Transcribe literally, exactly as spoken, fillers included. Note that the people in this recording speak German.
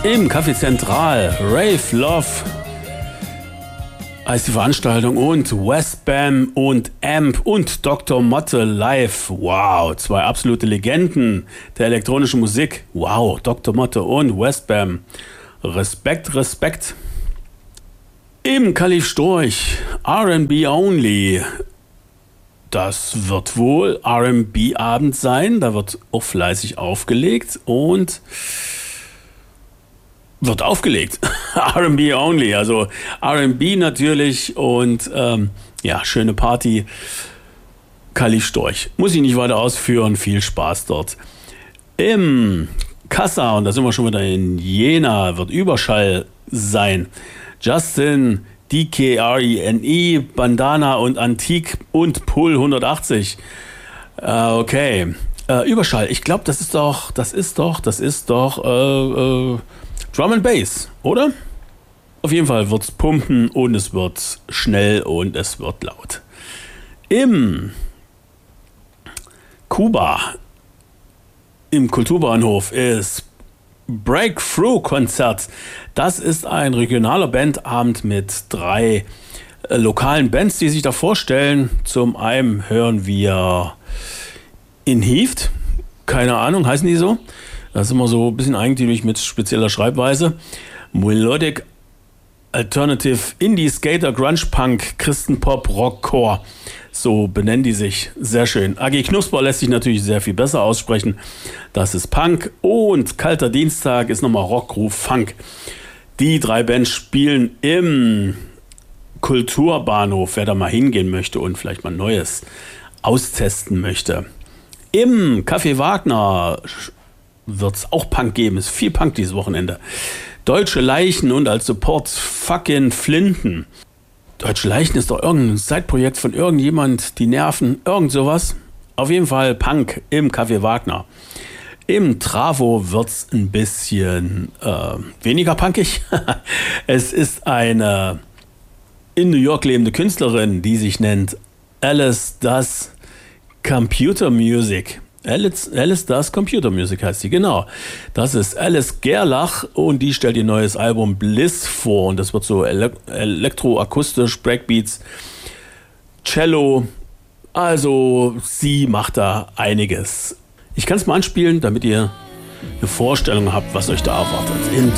Im Café Zentral, Rave Love heißt die Veranstaltung und Westbam und Amp und Doktor Motte live. Wow, zwei absolute Legenden der elektronischen Musik. Wow, Doktor Motte und Westbam. Respekt, Respekt. Im Kalif Storch, R and B only. Das wird wohl R and B-Abend sein. Da wird auch fleißig aufgelegt und wird aufgelegt. R and B only, also R and B natürlich und ähm, ja, schöne Party. Kalif Storch. Muss ich nicht weiter ausführen. Viel Spaß dort. Im Kassa, und da sind wir schon wieder in Jena, wird Überschall sein. Justin, D K R E N E, Bandana und Antique und Pull hundertachtzig. Äh, okay. Äh, Überschall. Ich glaube, das ist doch, das ist doch, das ist doch äh, äh, Drum and Bass, oder? Auf jeden Fall wird es pumpen und es wird schnell und es wird laut. Im Kuba, im Kulturbahnhof ist Breakthrough-Konzert. Das ist ein regionaler Bandabend mit drei äh, lokalen Bands, die sich da vorstellen. Zum einen hören wir Inhieved, keine Ahnung, heißen die so? Das ist immer so ein bisschen eigentümlich mit spezieller Schreibweise. Melodic Alternative Indie Skater Grunge Punk Christenpop Rockcore. So benennen die sich. Sehr schön. A G Knusper lässt sich natürlich sehr viel besser aussprechen. Das ist Punk. Und Kalter Dienstag ist nochmal Rockruf Funk. Die drei Bands spielen im Kulturbahnhof, wer da mal hingehen möchte und vielleicht mal Neues austesten möchte. Im Café Wagner wird es auch Punk geben. Es ist viel Punk dieses Wochenende. Deutsche Leichen und als Support fucking Flinten. Deutsche Leichen ist doch irgendein Zeitprojekt von irgendjemand, die Nerven, irgend sowas. Auf jeden Fall Punk im Café Wagner. Im Travo wird es ein bisschen äh, weniger punkig. Es ist eine in New York lebende Künstlerin, die sich nennt Alice Does Computer Music. Alice, Alice Does Computer Music heißt sie, genau. Das ist Alice Gerlach und die stellt ihr neues Album Bliss vor. Und das wird so ele- elektroakustisch, Breakbeats, Cello. Also sie macht da einiges. Ich kann es mal anspielen, damit ihr eine Vorstellung habt, was euch da erwartet. In